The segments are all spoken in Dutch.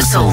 Brussel.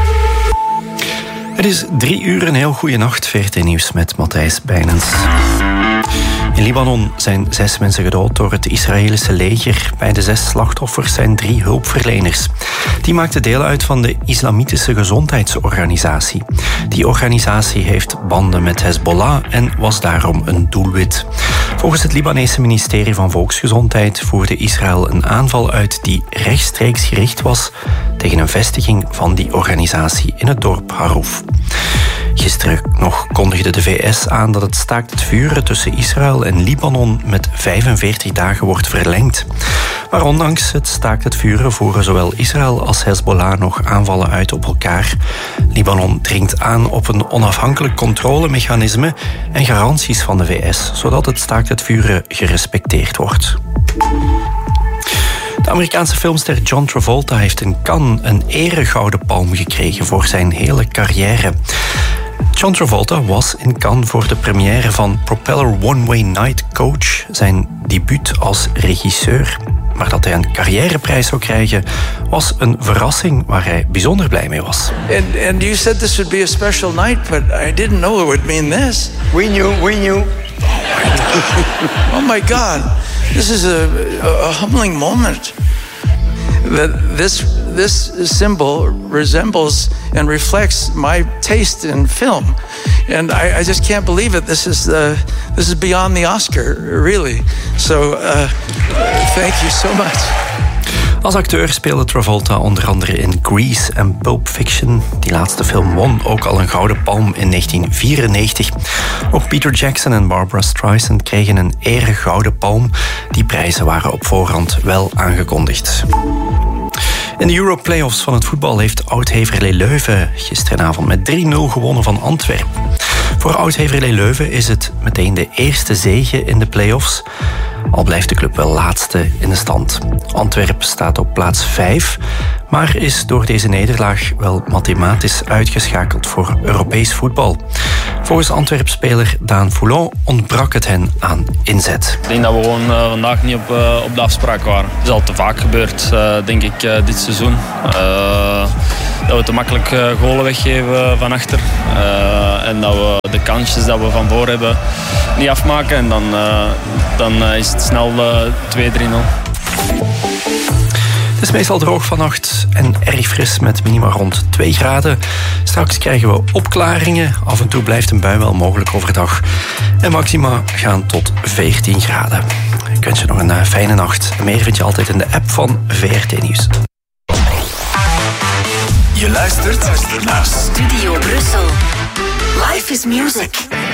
Het is 3 uur, een heel goede nacht. VRT Nieuws met Matthijs Bijnens. In Libanon zijn 6 mensen gedood door het Israëlische leger. Bij de 6 slachtoffers zijn 3 hulpverleners. Die maakten deel uit van de Islamitische Gezondheidsorganisatie. Die organisatie heeft banden met Hezbollah en was daarom een doelwit. Volgens het Libanese ministerie van Volksgezondheid voerde Israël een aanval uit die rechtstreeks gericht was tegen een vestiging van die organisatie in het dorp Haruf. Gisteren nog kondigde de VS aan dat het staakt het vuren tussen Israël en Libanon met 45 dagen wordt verlengd. Maar ondanks het staakt het vuren voeren zowel Israël als Hezbollah nog aanvallen uit op elkaar. Libanon dringt aan op een onafhankelijk controlemechanisme en garanties van de VS, zodat het staakt het vuren gerespecteerd wordt. De Amerikaanse filmster John Travolta heeft in Cannes een eregouden palm gekregen voor zijn hele carrière. John Travolta was in Cannes voor de première van Propeller One Way Night Coach, zijn debuut als regisseur. Maar dat hij een carrièreprijs zou krijgen was een verrassing waar hij bijzonder blij mee was. And you said this would be a special night, but I didn't know it would mean this. We knew. Oh my God, this is a humbling moment. This symbol resembles and reflects my taste in film, and I just can't believe it. This is beyond the Oscar, really. So, thank you so much. Als acteur speelde Travolta onder andere in Grease en Pulp Fiction. Die laatste film won ook al een Gouden Palm in 1994. Ook Peter Jackson en Barbra Streisand kregen een Gouden Palm. Die prijzen waren op voorhand wel aangekondigd. In de Euro-playoffs van het voetbal heeft Oud-Heverlee Leuven gisteravond met 3-0 gewonnen van Antwerpen. Voor Oud-Heverlee Leuven is het meteen de eerste zege in de playoffs. Al blijft de club wel laatste in de stand. Antwerpen staat op plaats 5, maar is door deze nederlaag wel mathematisch uitgeschakeld voor Europees voetbal. Volgens Antwerp-speler Daan Foulon ontbrak het hen aan inzet. Ik denk dat we gewoon vandaag niet op de afspraak waren. Het is al te vaak gebeurd, denk ik, dit seizoen. Dat we te makkelijk goalen weggeven van achter. En dat we de kansjes dat we van voor hebben niet afmaken. En dan is het snel 2-3-0. Het is meestal droog vannacht en erg fris met minima rond 2 graden. Straks krijgen we opklaringen. Af en toe blijft een bui wel mogelijk overdag. En maxima gaan tot 14 graden. Ik wens je nog een fijne nacht. Meer vind je altijd in de app van VRT Nieuws. Je luistert naar Studio Brussel. Life is music.